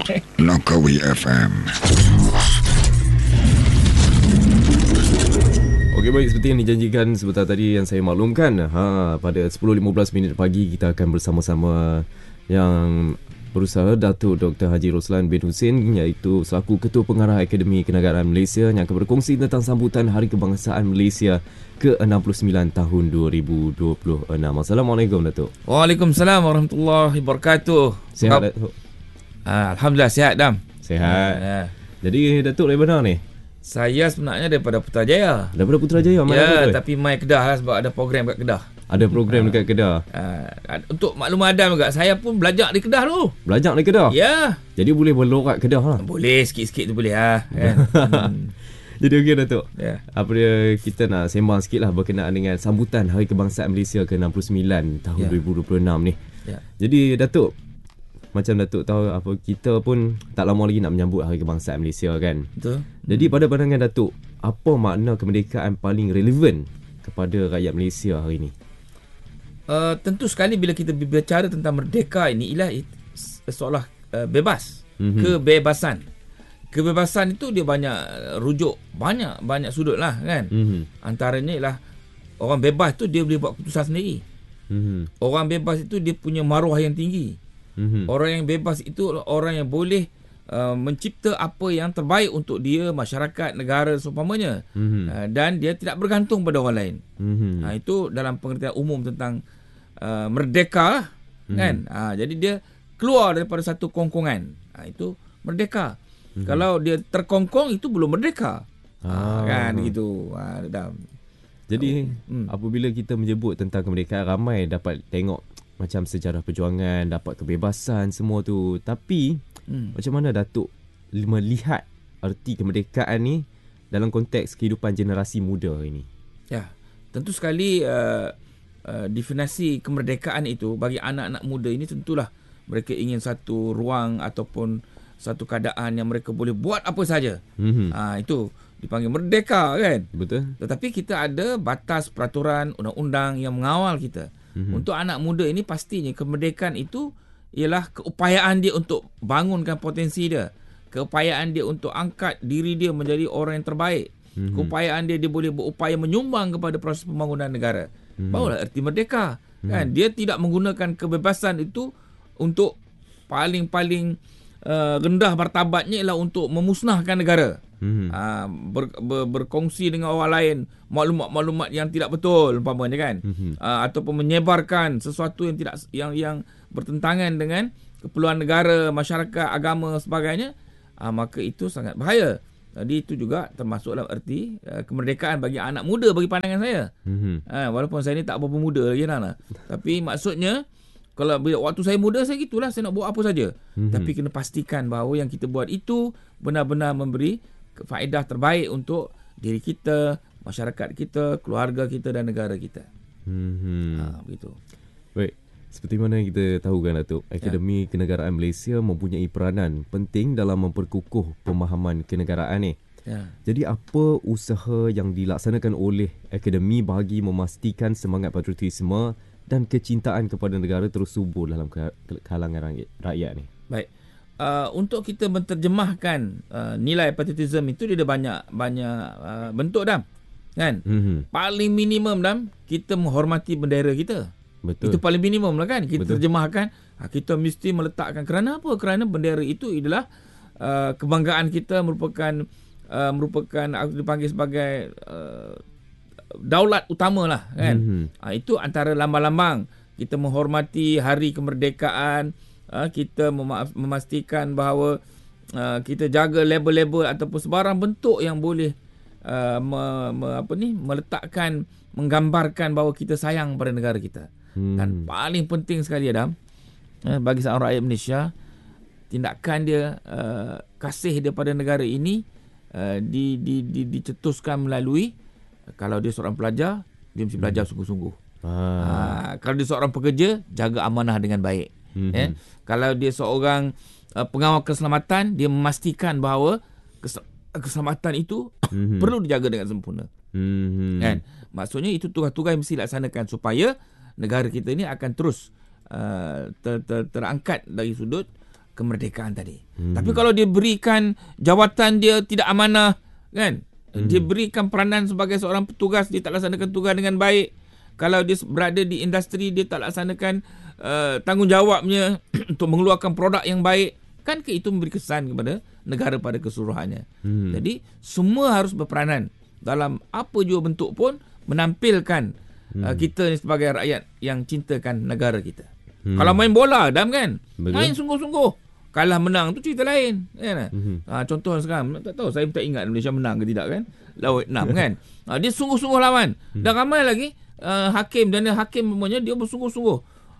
Nokawi FM. Okey, baik, seperti yang dijanjikan sebentar tadi yang saya maklumkan, pada 10.15 minit pagi kita akan bersama-sama yang berusaha Datuk Dr. Haji Roslan bin Hussein, iaitu selaku Ketua Pengarah Akademi Kenegaraan Malaysia, yang akan berkongsi tentang sambutan Hari Kebangsaan Malaysia ke-69 tahun 2026. Assalamualaikum, Datuk. Waalaikumsalam warahmatullahi wabarakatuh. Sihat, Datuk? Alhamdulillah sihat, Dam. Sihat. Jadi Datuk dari mana ni? Saya sebenarnya daripada Putrajaya. Daripada Putrajaya? Ya, tapi mai Kedah lah, sebab ada program kat Kedah. Ada program dekat Kedah. Untuk maklum Adam juga, saya pun belajar di Kedah tu. Belajar di Kedah? Ya. Jadi boleh berlorak Kedah lah? Boleh, sikit-sikit tu boleh lah. Kan? Jadi okey, Datuk. Ya. Apa dia, kita nak sembang sikit lah berkenaan dengan sambutan Hari Kebangsaan Malaysia ke-69 tahun 2026 ni. Ya. Jadi Datuk, macam Datuk tahu, apa, kita pun tak lama lagi nak menyambut Hari Kebangsaan Malaysia kan. Betul. Jadi pada pandangan Datuk, apa makna kemerdekaan paling relevan kepada rakyat Malaysia hari ini? Tentu sekali bila kita berbicara tentang merdeka ini, ialah seolah bebas. Kebebasan. Kebebasan itu dia banyak rujuk, banyak sudut lah kan. Antaranya ialah orang bebas tu dia boleh buat keputusan sendiri. Orang bebas itu dia punya maruah yang tinggi. Orang yang bebas itu orang yang boleh mencipta apa yang terbaik untuk dia, masyarakat, negara seumpamanya. Dan dia tidak bergantung pada orang lain. Itu dalam pengertian umum tentang merdeka kan. Jadi dia keluar daripada satu kongkongan. Itu merdeka. Kalau dia terkongkong, itu belum merdeka. Kan gitu. Jadi apabila kita menyebut tentang kemerdekaan, ramai dapat tengok macam sejarah perjuangan, dapat kebebasan semua tu. Tapi macam mana Datuk melihat arti kemerdekaan ni dalam konteks kehidupan generasi muda ini? Ya, tentu sekali definisi kemerdekaan itu bagi anak-anak muda ini, tentulah mereka ingin satu ruang ataupun satu keadaan yang mereka boleh buat apa saja. Itu dipanggil merdeka kan. Betul. Tetapi kita ada batas peraturan undang-undang yang mengawal kita. Untuk anak muda ini, pastinya kemerdekaan itu ialah keupayaan dia untuk bangunkan potensi dia. Keupayaan dia untuk angkat diri dia menjadi orang yang terbaik. Keupayaan dia boleh berupaya menyumbang kepada proses pembangunan negara. Barulah erti merdeka. Kan? Dia tidak menggunakan kebebasan itu untuk paling-paling rendah martabatnya ialah untuk memusnahkan negara. Berkongsi dengan orang lain maklumat-maklumat yang tidak betul umpamanya kan. Ataupun menyebarkan sesuatu yang tidak yang bertentangan dengan keperluan negara, masyarakat, agama sebagainya, maka itu sangat bahaya. Jadi itu juga termasuk dalam erti kemerdekaan bagi anak muda, bagi pandangan saya. Walaupun saya ni tak berapa muda lagi lah. Tapi maksudnya, kalau waktu saya muda, saya gitulah, saya nak buat apa saja. Tapi kena pastikan bahawa yang kita buat itu benar-benar memberi faedah terbaik untuk diri kita, masyarakat kita, keluarga kita dan negara kita. Begitu. Baik, seperti mana yang kita tahu kan Datuk, Akademi Kenegaraan Malaysia mempunyai peranan penting dalam memperkukuh pemahaman kenegaraan ni. Jadi apa usaha yang dilaksanakan oleh Akademi bagi memastikan semangat patriotisme dan kecintaan kepada negara terus subur dalam kalangan rakyat ni? Baik. Untuk kita menterjemahkan nilai patriotisme itu, dia ada banyak bentuk Dam. Kan? Paling minimum Dam, kita menghormati bendera kita. Betul. Itu paling minimum lah kan. Kita Betul. terjemahkan, kita mesti meletakkan. Kerana apa? Kerana bendera itu adalah kebanggaan kita, merupakan aku dipanggil sebagai daulat utama lah kan. Itu antara lambang-lambang kita menghormati hari kemerdekaan. Kita memastikan bahawa kita jaga label-label ataupun sebarang bentuk yang boleh meletakkan, menggambarkan bahawa kita sayang pada negara kita. Dan paling penting sekali Adam, bagi seorang rakyat Malaysia, tindakan dia, kasih dia pada negara ini dicetuskan melalui, kalau dia seorang pelajar, dia mesti belajar sungguh-sungguh. Kalau dia seorang pekerja, jaga amanah dengan baik. Kalau dia seorang pengawal keselamatan, dia memastikan bahawa keselamatan itu perlu dijaga dengan sempurna. Kan? Maksudnya itu tugas-tugas yang mesti dilaksanakan supaya negara kita ini akan terus terangkat dari sudut kemerdekaan tadi. Tapi kalau dia berikan jawatan dia tidak amanah, kan? Dia berikan peranan sebagai seorang petugas, dia tak laksanakan tugas dengan baik. Kalau dia berada di industri, dia tak laksanakan tanggungjawabnya untuk mengeluarkan produk yang baik, kan itu memberi kesan kepada negara pada keseluruhannya. Jadi semua harus berperanan dalam apa jua bentuk pun menampilkan kita ni sebagai rakyat yang cintakan negara kita. Kalau main bola, Adam, kan? Betul. Main sungguh-sungguh. Kalah menang tu cerita lain, kan? Contoh sekarang, tak tahu, saya tak ingat Malaysia menang ke tidak, kan? Lawan Vietnam, kan? Dia sungguh-sungguh lawan. Dan ramai lagi hakim dan hakim semuanya dia bersungguh-sungguh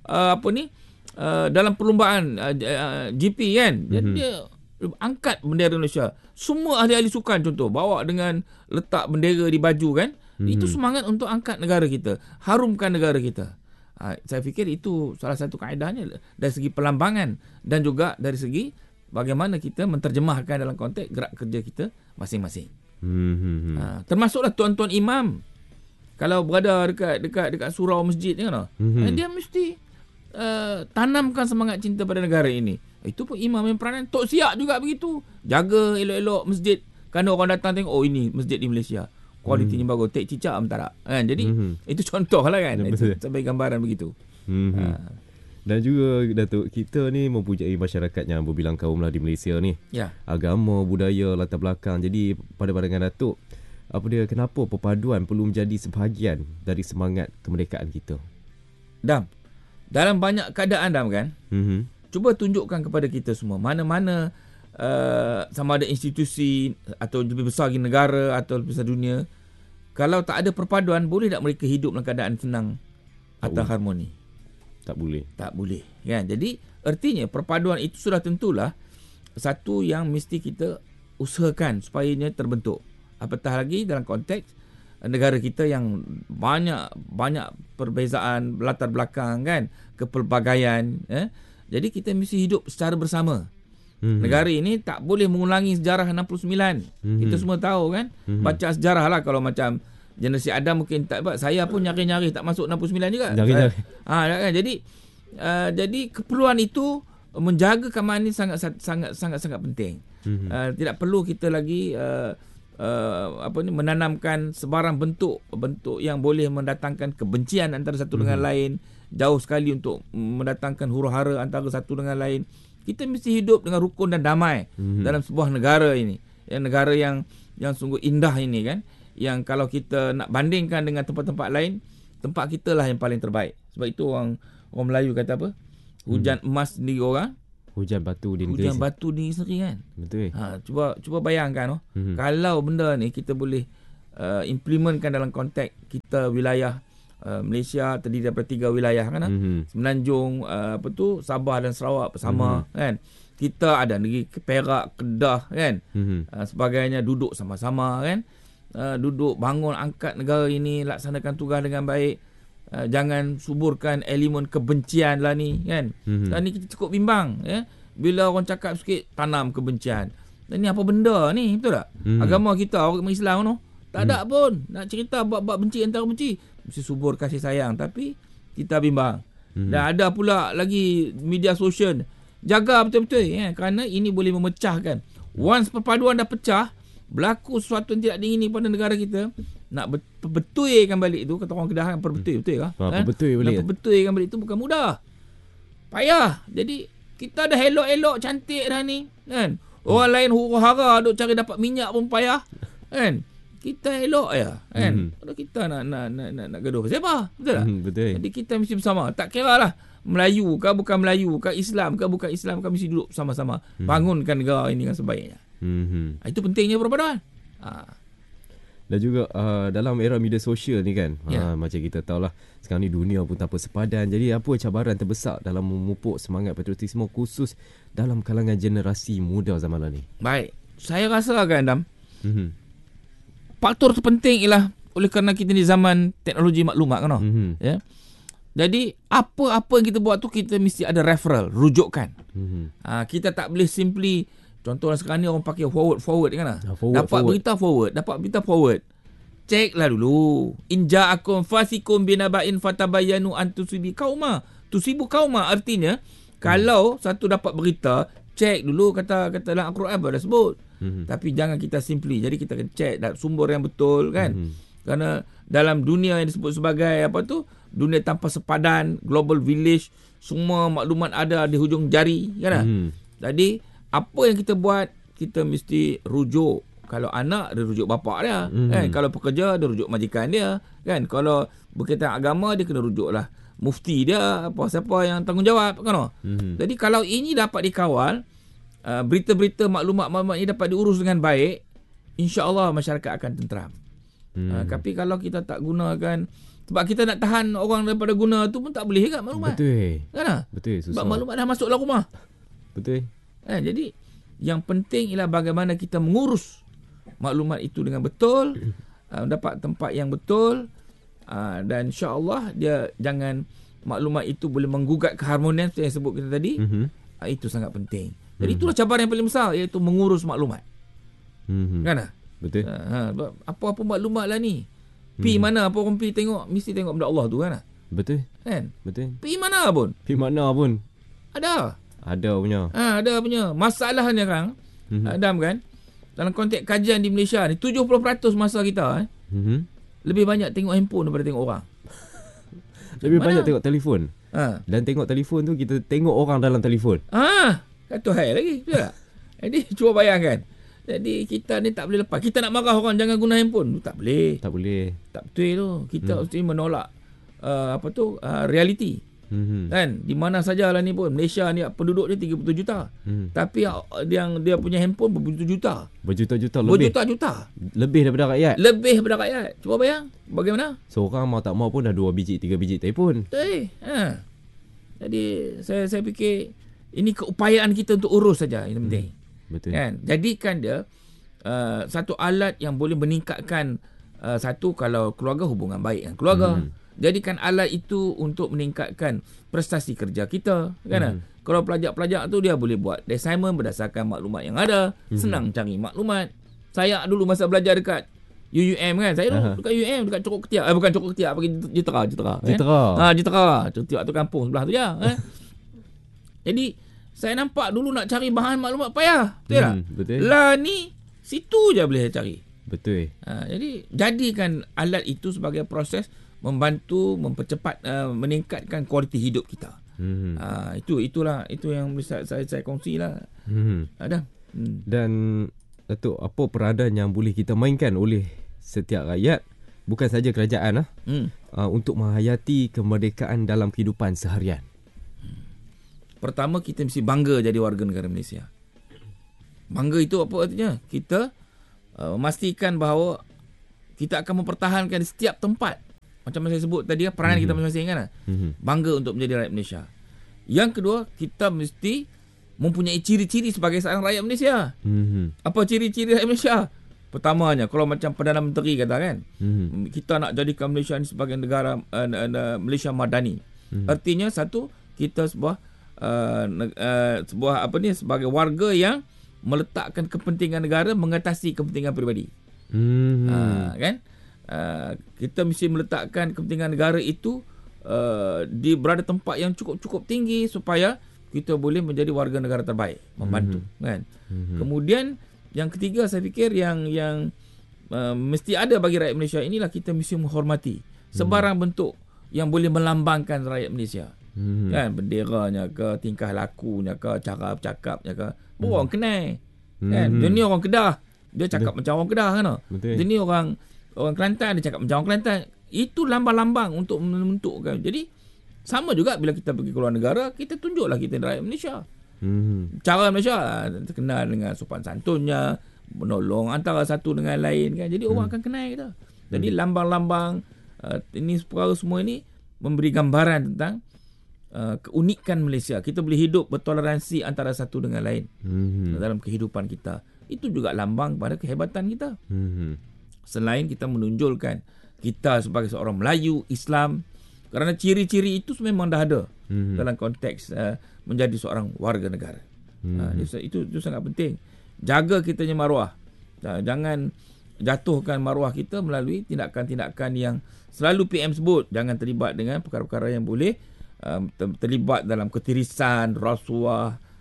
dalam perlumbaan GP, kan? Dia angkat bendera Malaysia. Semua ahli-ahli sukan contoh bawa dengan letak bendera di baju, kan? Itu semangat untuk angkat negara kita, harumkan negara kita. Saya fikir itu salah satu kaedahnya dari segi perlambangan dan juga dari segi bagaimana kita menterjemahkan dalam konteks gerak kerja kita masing-masing. Termasuklah tuan-tuan imam. Kalau berada dekat surau masjid ni, kan, dia mesti tanamkan semangat cinta pada negara ini. Itu pun imam yang peranan. Tok Siak juga begitu. Jaga elok-elok masjid. Kerana orang datang tengok, oh ini masjid di Malaysia, kualitinya bagus, tek cicak tak, kan? Jadi itu contoh lah, kan? Itu sebagai gambaran begitu. Dan juga Datuk, kita ni mempunyai masyarakat yang berbilang kaum lah di Malaysia ni. Agama, budaya, latar belakang. Jadi pada pandangan Datuk, kenapa perpaduan perlu menjadi sebahagian dari semangat kemerdekaan kita? Dam, dalam banyak keadaan, Dam, kan? Cuba tunjukkan kepada kita semua mana-mana sama ada institusi atau lebih besar lagi negara atau lebih besar dunia, kalau tak ada perpaduan, boleh tak mereka hidup dalam keadaan senang atau harmoni? Tak boleh, kan? Jadi artinya perpaduan itu sudah tentulah satu yang mesti kita usahakan supaya ia terbentuk. Apatah lagi dalam konteks negara kita yang banyak perbezaan latar belakang, kan, kepelbagaian, Jadi kita mesti hidup secara bersama. Negara ini tak boleh mengulangi sejarah 69. Kita semua tahu, kan? Baca sejarah lah. Kalau macam generasi Adam mungkin tak, saya pun nyari-nyari tak masuk 69 juga. Kan? Jadi keperluan itu menjaga keamanan ini sangat penting. Tidak perlu kita lagi menanamkan sebarang bentuk yang boleh mendatangkan kebencian antara satu dengan lain, jauh sekali untuk mendatangkan huru-hara antara satu dengan lain. Kita mesti hidup dengan rukun dan damai dalam sebuah negara ini, negara yang sungguh indah ini, kan, yang kalau kita nak bandingkan dengan tempat-tempat lain, tempat kita lah yang paling terbaik. Sebab itu orang Melayu kata apa? Hujan emas sendiri orang, hujan batu di negeri sendiri, kan? Betul. Cuba bayangkan, kalau benda ni kita boleh implementkan dalam konteks kita wilayah Malaysia terdiri daripada 3 wilayah, kan? Semenanjung, Sabah dan Sarawak bersama, kan? Kita ada negeri Perak, Kedah, kan? Sebagainya, duduk sama-sama, kan? Duduk bangun angkat negara ini, laksanakan tugas dengan baik. Jangan suburkan elemen kebencian lah ni, kan? Dan ni kita cukup bimbang, ya? Bila orang cakap sikit tanam kebencian. Dan ni apa benda ni, betul tak? Agama kita, agama Islam tu, tak ada pun nak cerita bab benci antara benci. Mesti subur kasih sayang, tapi kita bimbang. Dan ada pula lagi media sosial. Jaga betul-betul, ya? Kerana ini boleh memecahkan. Once perpaduan dah pecah, berlaku sesuatu yang tidak diingini pada negara kita, nak perbetulkan balik itu, kata orang Kedah, kan, betul lah. Perbetulkan balik itu bukan mudah. Payah. Jadi kita dah elok-elok cantik dah ni, kan? Orang lain huru-hara duk cari dapat minyak pun payah, kan? Kita elok ya, kan? Kalau kita nak gaduh siapa? Betul tak? Betul. Jadi kita mesti bersama. Tak kira lah Melayu ke bukan Melayu ke, Islam ke bukan Islam ke, mesti duduk sama-sama bangunkan negara ini dengan sebaiknya. Itu pentingnya perpaduan. Dan juga dalam era media sosial ni, kan, macam kita tahulah sekarang ni dunia pun tanpa sepadan. Jadi apa cabaran terbesar dalam memupuk semangat patriotisme khusus dalam kalangan generasi muda zaman ni? Baik, saya rasa, kan, Adam, faktor terpenting ialah oleh kerana kita ni zaman teknologi maklumat, kan, ya. Jadi apa-apa yang kita buat tu kita mesti ada referral, rujukan. Kita tak boleh simply, contohnya sekarang ni orang pakai forward, kan? Dapat berita forward. Ceklah dulu. In ja'akum fasikum binaba'in fatabayyanu an tusibu qauma. Artinya kalau satu dapat berita, check dulu kata dalam Al-Quran apa dah sebut. Tapi jangan kita simply. Jadi kita akan check sumber yang betul kan. Kerana dalam dunia yang disebut sebagai dunia tanpa sepadan, global village, semua maklumat ada di hujung jari kan. Jadi apa yang kita buat, kita mesti rujuk. Kalau anak, dia rujuk bapak dia kan. Kalau pekerja, dia rujuk majikan dia kan. Kalau berkaitan agama, dia kena rujuk lah mufti dia, siapa yang tanggungjawab kan. Jadi kalau ini dapat dikawal, berita-berita, maklumat-maklumat ini dapat diurus dengan baik, insya-Allah masyarakat akan tenteram. Tapi kalau kita tak gunakan, sebab kita nak tahan orang daripada guna tu pun tak boleh kan maklumat. Betul. Kan? Betul, susah. Sebab maklumat dah masuk dalam rumah. Betul. Jadi yang penting ialah bagaimana kita mengurus maklumat itu dengan betul, dapat tempat yang betul, dan insya-Allah dia jangan maklumat itu boleh menggugat keharmonian yang sebut kita tadi. Itu sangat penting. Jadi itulah cabaran yang paling besar, iaitu mengurus maklumat. Kan? Betul. Apa-apa maklumat lah ni. Pi mana apa orang pi tengok, mesti tengok benda Allah tu kan? Betul. Kan? Betul. Pi mana pun. Ada punya. Ada punya. Masalahnya kan, Adam kan, dalam konteks kajian di Malaysia ni 70% masa kita lebih banyak tengok handphone daripada tengok orang. Lebih banyak tengok telefon. Dan tengok telefon tu, kita tengok orang dalam telefon. Satu hal lagi. Betul tak? Jadi cuba bayangkan. Jadi kita ni tak boleh lepas. Kita nak marah orang jangan guna handphone. Tak boleh. Tak betul tu. Kita mesti menolak realiti. Kan? Di mana sajalah ni pun. Malaysia ni penduduk dia 37 juta. Tapi yang dia punya handphone berjuta-juta. Berjuta-juta lebih. Berjuta-juta. Lebih daripada rakyat. Cuba bayang. Bagaimana? Seorang mau tak mau pun dah 2 biji, 3 biji telefon. Betul. Jadi saya fikir ini keupayaan kita untuk urus saja. Ini penting. Betul. Kan? Jadikan dia satu alat yang boleh meningkatkan kalau keluarga, hubungan baik dengan keluarga. Jadikan alat itu untuk meningkatkan prestasi kerja kita kan. Kalau pelajar-pelajar tu dia boleh buat assignment berdasarkan maklumat yang ada. Senang cari maklumat. Saya dulu masa belajar dekat UUM kan, saya dulu dekat UUM, dekat Cokok Ketiak, bukan Cokok Ketiak, pergi Jitera Jitera tu kampung sebelah tu je kan. Jadi saya nampak dulu nak cari bahan maklumat payah. Betul tak? Betul. Lah ni situ je boleh cari. Betul. Jadi jadikan alat itu sebagai proses membantu mempercepat, meningkatkan kualiti hidup kita. Itu yang bisa saya kongsilah. Ada. Dan Datuk, apa peranan yang boleh kita mainkan oleh setiap rakyat, bukan saja kerajaan untuk menghayati kemerdekaan dalam kehidupan seharian? Pertama, kita mesti bangga jadi warga negara Malaysia. Bangga itu apa artinya? Kita memastikan bahawa kita akan mempertahankan setiap tempat. Macam saya sebut tadi, peranan kita masing-masing kan. Bangga untuk menjadi rakyat Malaysia. Yang kedua, kita mesti mempunyai ciri-ciri sebagai seorang rakyat Malaysia. Apa ciri-ciri rakyat Malaysia? Pertamanya, kalau macam Perdana Menteri kata kan, kita nak jadikan Malaysia ni sebagai negara Malaysia Madani. Artinya satu, kita sebagai warga yang meletakkan kepentingan negara mengatasi kepentingan peribadi. Kan? Kita mesti meletakkan kepentingan negara itu di berada tempat yang cukup tinggi supaya kita boleh menjadi warga negara terbaik, membantu kan. Kemudian yang ketiga, saya fikir yang mesti ada bagi rakyat Malaysia inilah, kita mesti menghormati sebarang bentuk yang boleh melambangkan rakyat Malaysia. Kan, benderanya ke, tingkah lakunya ke, cara bercakapnya ke, orang kenal kan. Dia ni orang Kedah, dia cakap macam orang Kedah kan. Dia ni orang Kelantan, dia cakap macam orang Kelantan. Itu lambang-lambang untuk menentukan. Jadi sama juga bila kita pergi ke luar negara, kita tunjuklah kita rakyat Malaysia. Cara Malaysia terkenal dengan sopan santunnya, menolong antara satu dengan lain kan. Jadi orang akan kenal kita. Jadi lambang-lambang ini perkara semua ini memberi gambaran tentang keunikan Malaysia. Kita boleh hidup bertoleransi antara satu dengan lain dalam kehidupan kita. Itu juga lambang pada kehebatan kita. Selain kita menunjulkan kita sebagai seorang Melayu Islam, kerana ciri-ciri itu memang dah ada dalam konteks menjadi seorang warga negara. Itu sangat penting. Jaga kitanya maruah. Jangan jatuhkan maruah kita melalui tindakan-tindakan yang selalu PM sebut. Jangan terlibat dengan perkara-perkara yang boleh terlibat dalam ketirisan, rasuah,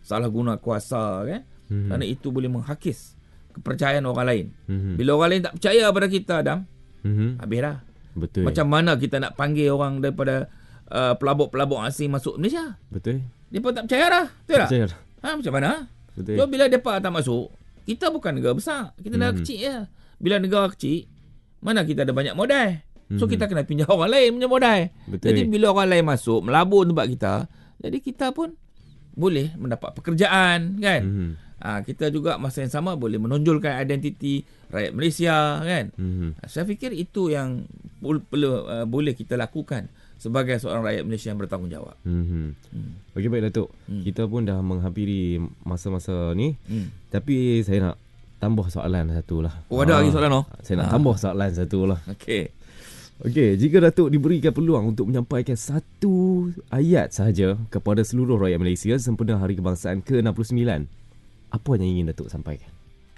salah guna kuasa kan. Kerana itu boleh menghakis kepercayaan orang lain. Bila orang lain tak percaya pada kita, Adam, habis dah. Betul. Macam mana kita nak panggil orang daripada pelabuk-pelabuk asing masuk Malaysia? Betul. Dia pun tak percaya dah. Betul tak? Percaya. Macam mana? Betul. So bila mereka tak masuk, kita bukan negara besar. Kita negara kecil je. Bila negara kecil, mana kita ada banyak modal. So kita kena pinjam orang lain punya modal. Betul. Jadi bila orang lain masuk, melabur tempat kita, jadi kita pun boleh mendapat pekerjaan kan. Kita juga masa yang sama boleh menonjolkan identiti rakyat Malaysia kan. Saya fikir itu yang boleh kita lakukan sebagai seorang rakyat Malaysia yang bertanggungjawab. Okey, baik Datuk. Kita pun dah menghampiri masa-masa ni. Tapi saya nak tambah soalan satu lah. Oh, ada lagi soalan? Saya nak tambah soalan satu lah. Okey, jika Datuk diberikan peluang untuk menyampaikan satu ayat sahaja kepada seluruh rakyat Malaysia sempena Hari Kebangsaan ke-69, apa yang ingin Datuk sampaikan?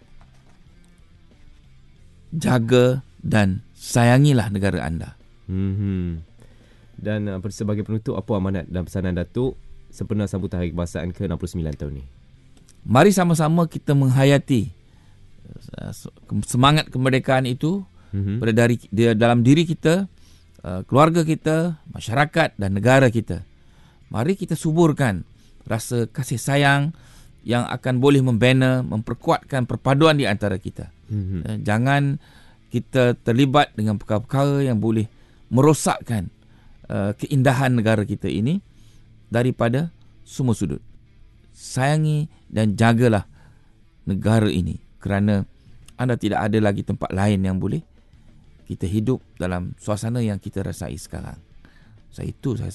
Jaga dan sayangilah negara anda. Dan sebagai penutup, apa amanat dan pesanan Datuk sempena sambutan Hari Kebangsaan ke-69 tahun ni? Mari sama-sama kita menghayati semangat kemerdekaan itu dalam diri kita, keluarga kita, masyarakat dan negara kita. Mari kita suburkan rasa kasih sayang yang akan boleh membina, memperkuatkan perpaduan di antara kita. Jangan kita terlibat dengan perkara-perkara yang boleh merosakkan keindahan negara kita ini daripada semua sudut. Sayangi dan jagalah negara ini, kerana anda tidak ada lagi tempat lain yang boleh kita hidup dalam suasana yang kita rasai sekarang. Saya.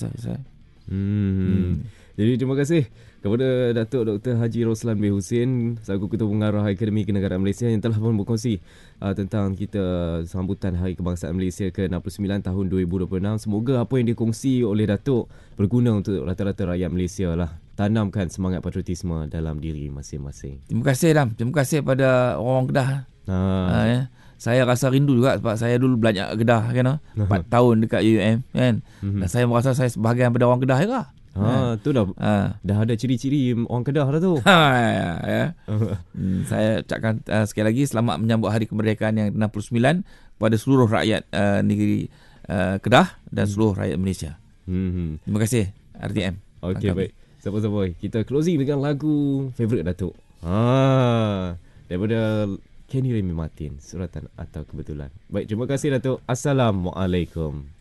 Jadi terima kasih kepada Datuk Dr. Haji Roslan bin Hussein, selaku Ketua Pengarah Akademi Kenegaraan Malaysia, yang telah pun berkongsi tentang kita sambutan Hari Kebangsaan Malaysia ke-69 tahun 2026. Semoga apa yang dikongsi oleh Datuk berguna untuk rata-rata rakyat Malaysia lah. Tanamkan semangat patriotisme dalam diri masing-masing. Terima kasih, Dam. Terima kasih pada orang Kedah. Saya rasa rindu juga sebab saya dulu belajar Kedah kan, 4 tahun dekat UUM kan. Dan saya merasa saya sebahagian daripada orang Kedah juga. Tu dah ada ciri-ciri orang Kedah dah tu. Saya ucapkan sekali lagi selamat menyambut Hari Kemerdekaan yang 69 kepada seluruh rakyat negeri Kedah dan seluruh rakyat Malaysia. Terima kasih RTM. Okey, baik. Sabar-sabar. Kita closing dengan lagu favourite Datuk. Daripada Kenny Remy Martin, Suratan atau Kebetulan. Baik, terima kasih Datuk. Assalamualaikum.